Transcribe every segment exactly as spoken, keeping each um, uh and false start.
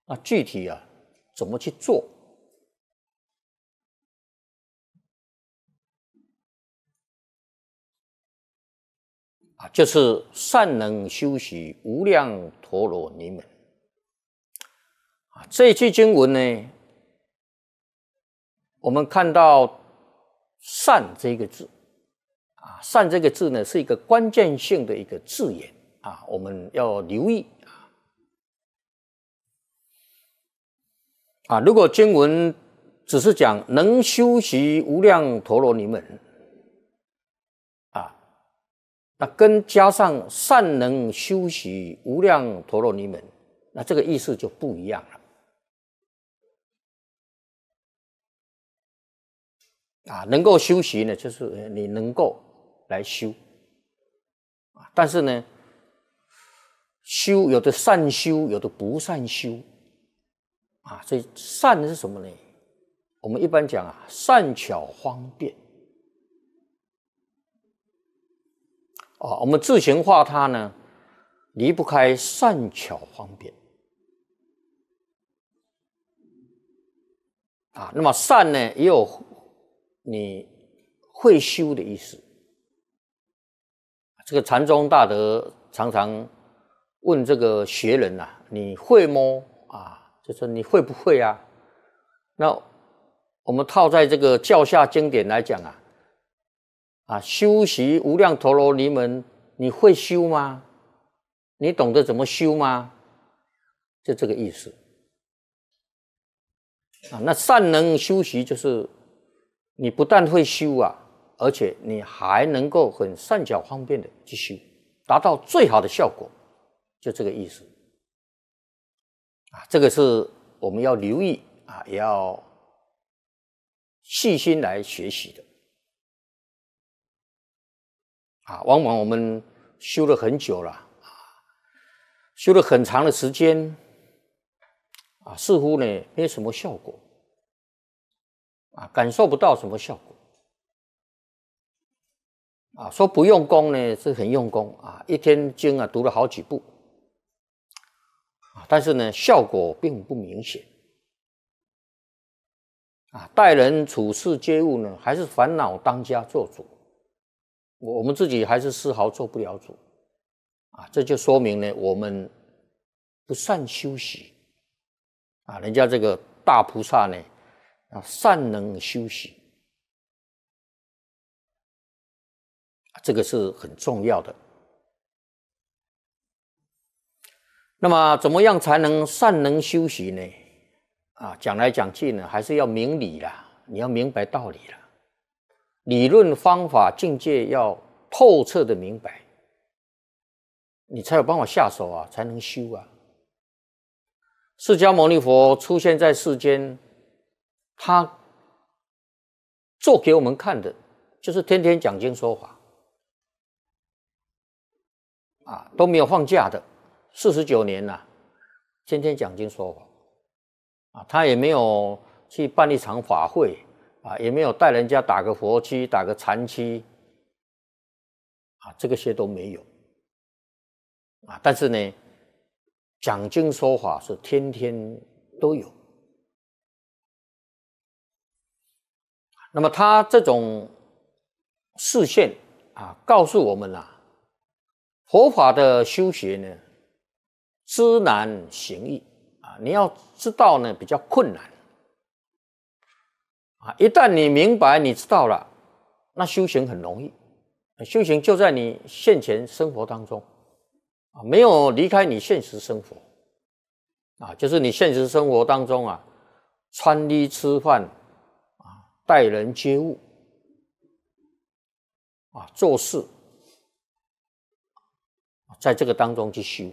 那具体啊怎么去做？啊，就是善能修习无量陀罗尼门。啊，这一句经文呢，我们看到“善”这个字，啊，“善”这个字呢是一个关键性的一个字眼啊，我们要留意啊。啊，如果经文只是讲能修习无量陀罗尼门，啊，那跟加上善能修习无量陀罗尼门，那这个意思就不一样了。啊，能够修习呢，就是你能够来修，啊，但是呢，修有的善修，有的不善修，啊，所以善是什么呢？我们一般讲啊，善巧方便，啊，我们自行化它呢，离不开善巧方便，啊，那么善呢，也有你会修的意思。这个禅宗大德常常问这个学人啊，你会吗？啊，就说你会不会啊？那我们套在这个教下经典来讲啊，啊，修习无量陀罗尼门，你会修吗？你懂得怎么修吗？就这个意思。啊，那善能修习就是你不但会修啊，而且你还能够很善巧方便的去修，达到最好的效果，就这个意思。啊，这个是我们要留意啊，也要细心来学习的。啊，往往我们修了很久了，啊，修了很长的时间，啊，似乎呢没什么效果，啊，感受不到什么效果。啊，说不用功呢是很用功啊，一天经啊读了好几部，啊，但是呢效果并不明显。啊，待人处事接物呢，还是烦恼当家做主，我们自己还是丝毫做不了主。啊，这就说明呢我们不善修习。啊，人家这个大菩萨呢，啊，善能修习。这个是很重要的。那么怎么样才能善能修习呢？啊，讲来讲去呢，还是要明理啦，你要明白道理啦，理论方法境界要透彻的明白，你才有办法下手啊，才能修啊。释迦牟尼佛出现在世间，他做给我们看的，就是天天讲经说法。啊，都没有放假的，四十九年了，天天讲经说法，啊，他也没有去办一场法会，啊，也没有带人家打个佛七、打个禅七，啊，这个些都没有，啊，但是呢，讲经说法是天天都有。那么他这种示现啊，告诉我们啊，佛法的修学呢，知难行易啊，你要知道呢比较困难啊，一旦你明白你知道了，那修行很容易，修行就在你现前生活当中啊，没有离开你现实生活啊，就是你现实生活当中啊，穿衣吃饭啊，待人接物啊，做事，在这个当中去修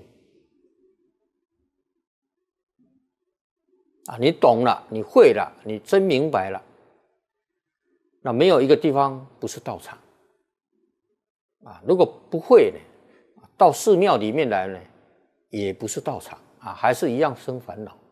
啊，你懂了，你会了，你真明白了，那没有一个地方不是道场啊。如果不会呢，到寺庙里面来呢，也不是道场啊，还是一样生烦恼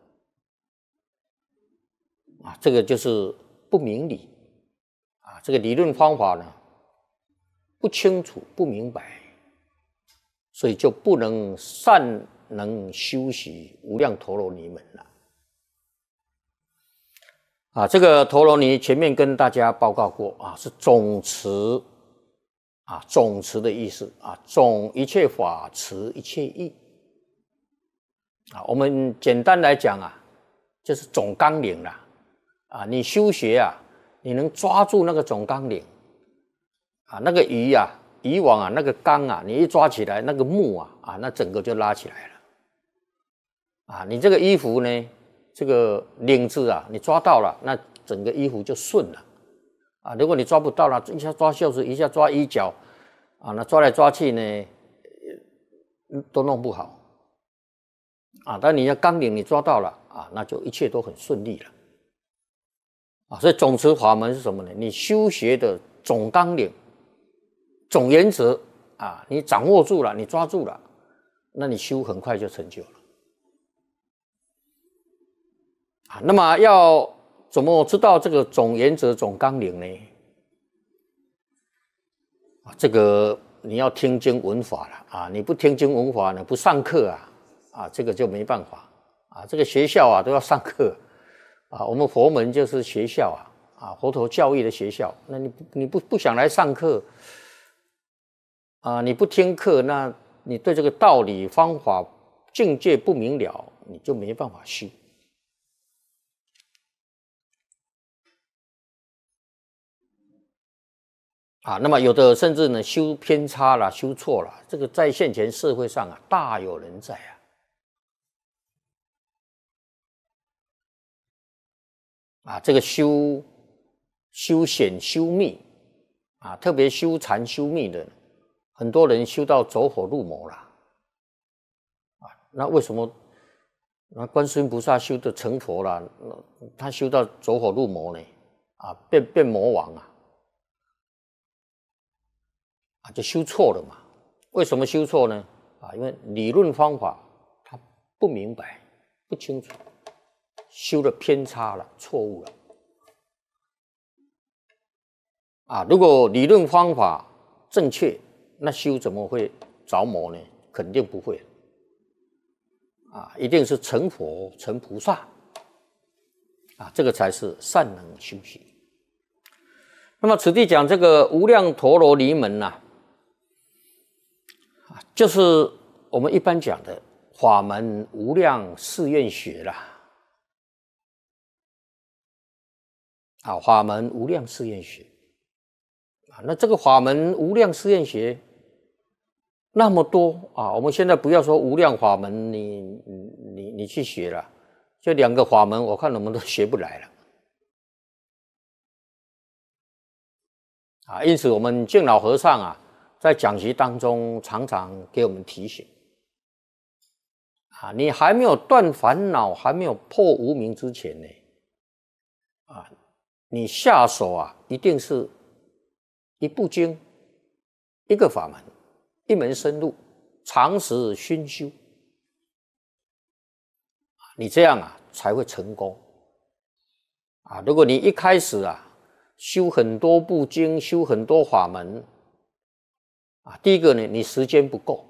啊。这个就是不明理啊，这个理论方法呢不清楚不明白，所以就不能善能修习无量陀罗尼门了。 啊，这个陀罗尼前面跟大家报告过啊，是总持啊，总持的意思啊，总一切法持一切义啊。我们简单来讲啊，就是总纲领啦啊。你修学啊，你能抓住那个总纲领啊，那个鱼啊，渔网啊，那个纲啊，你一抓起来，那个木啊啊，那整个就拉起来了啊。你这个衣服呢？这个领子啊，你抓到了，那整个衣服就顺了啊。如果你抓不到了，一下抓袖子，一下抓衣角啊，那抓来抓去呢，都弄不好啊。但你要纲领你抓到了啊，那就一切都很顺利了啊。所以总持法门是什么呢？你修学的总纲领、总原则啊，你掌握住了，你抓住了，那你修很快就成就了。啊，那么要怎么知道这个总原则、总纲领呢？啊，这个你要听经闻法了啊！你不听经闻法呢，不上课啊，啊，这个就没办法啊。这个学校啊都要上课啊，我们佛门就是学校啊，啊，佛陀教育的学校。那你你不不想来上课啊？你不听课，那你对这个道理、方法、境界不明了，你就没办法修。啊，那么有的甚至呢修偏差了，修错了，这个在现前社会上啊大有人在啊。啊，这个修修显修密啊，特别修禅修密的，很多人修到走火入魔了。啊，那为什么那观世音菩萨修的成佛了，他修到走火入魔呢？啊，变变魔王啊！啊，就修错了嘛？为什么修错呢？啊，因为理论方法他不明白、不清楚，修的偏差了、错误了。啊，如果理论方法正确，那修怎么会着魔呢？肯定不会。啊，一定是成佛、成菩萨。啊，这个才是善能修习。那么此地讲这个无量陀罗尼门呐、啊，就是我们一般讲的法门无量誓愿学啦。啊，法门无量誓愿学。啊，那这个法门无量誓愿学那么多啊，我们现在不要说无量法门，你你你去学了，就两个法门，我看我们都学不来了。啊，因此我们净老和尚啊，在讲习当中常常给我们提醒：啊，你还没有断烦恼，还没有破无明之前呢，啊，你下手啊，一定是一部经，一个法门，一门深入，长时熏修，你这样啊才会成功。啊，如果你一开始啊，修很多部经，修很多法门，啊，第一个呢，你时间不够，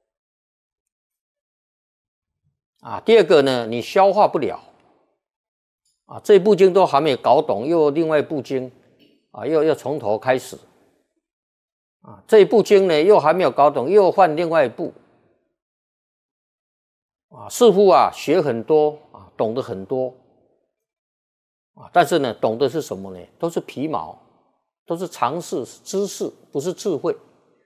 啊，第二个呢，你消化不了，啊，这部经都还没搞懂，又另外一部经，啊，又要从头开始，啊，这一部经呢又还没有搞懂，又换另外一部，啊，似乎啊学很多啊，懂得很多。啊，但是呢，懂的是什么呢？都是皮毛，都是常识、知识，不是智慧，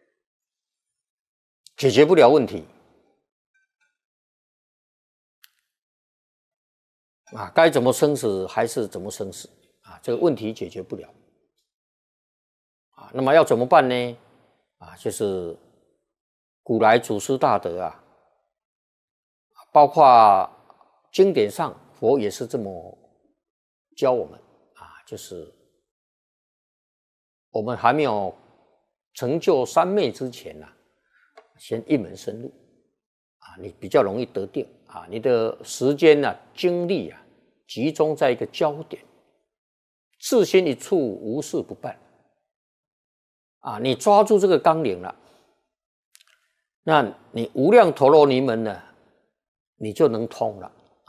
解决不了问题。啊，该怎么生死还是怎么生死啊？这个问题解决不了。啊，那么要怎么办呢？啊，就是古来祖师大德啊，包括经典上佛也是这么教我们啊，就是我们还没有成就三昧之前呐、啊，先一门深入啊，你比较容易得定啊，你的时间呢、啊、精力啊集中在一个焦点，自心一处，无事不办啊，你抓住这个纲领了，那你无量陀罗尼门呢，你就能通了。